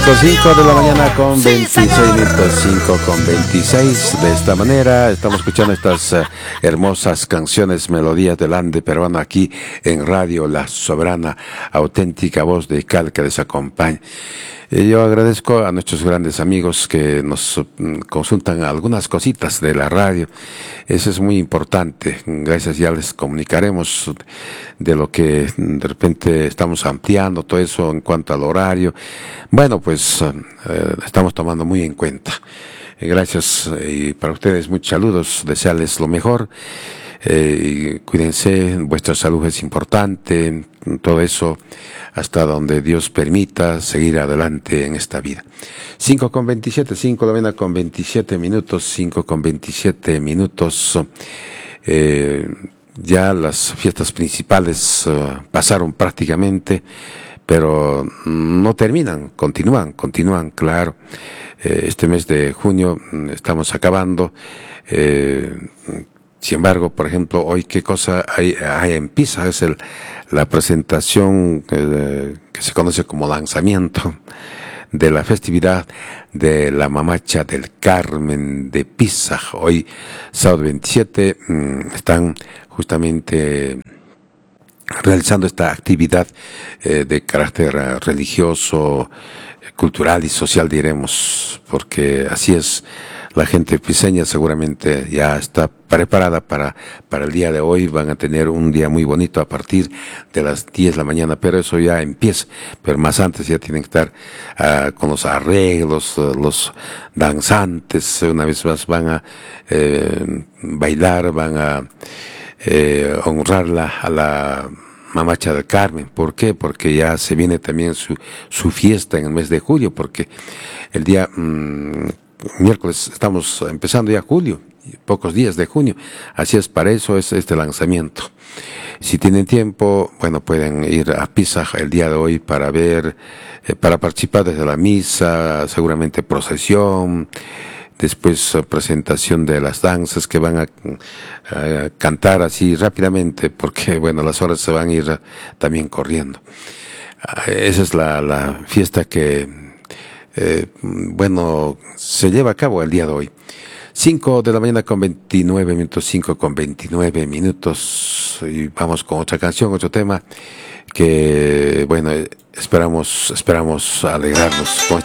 5 de la mañana con 26 minutos, 5 con 26. De esta manera estamos escuchando estas hermosas canciones, melodías del Ande peruano aquí en Radio La Soberana, auténtica voz de Cal que les acompaña. Yo agradezco a nuestros grandes amigos que nos consultan algunas cositas de la radio. Eso es muy importante. Gracias, ya les comunicaremos de lo que de repente estamos ampliando, todo eso en cuanto al horario. Bueno, pues estamos tomando muy en cuenta. Gracias y para ustedes muchos saludos, desearles lo mejor. Cuídense, vuestra salud es importante, todo eso hasta donde Dios permita seguir adelante en esta vida. 5 con 27, 5 de la mañana con 27 minutos, 5 con 27 minutos. Ya las fiestas principales pasaron prácticamente, pero no terminan, continúan, claro. Este mes de junio estamos acabando. Sin embargo, por ejemplo, hoy qué cosa hay en Pisa, es la presentación que se conoce como lanzamiento de la festividad de la Mamacha del Carmen de Pisa. Hoy, sábado 27, están justamente realizando esta actividad de carácter religioso, cultural y social, diremos, porque así es. La gente piseña seguramente ya está preparada para el día de hoy. Van a tener un día muy bonito a partir de las 10 de la mañana, pero eso ya empieza. Pero más antes ya tienen que estar con los arreglos, los danzantes, una vez más van a bailar, van a honrar a la Mamacha del Carmen. ¿Por qué? Porque ya se viene también su fiesta en el mes de julio, porque el día miércoles estamos empezando ya julio, pocos días de junio, así es, para eso es este lanzamiento. Si tienen tiempo, bueno, pueden ir a Pisa el día de hoy para ver, para participar desde la misa, seguramente procesión, después presentación de las danzas que van a cantar así rápidamente, porque bueno, las horas se van a ir también corriendo. Esa es la fiesta que bueno, se lleva a cabo el día de hoy. 5 de la mañana con 29 minutos, 5 con 29 minutos, y vamos con otra canción, otro tema, que bueno, esperamos alegrarnos con esta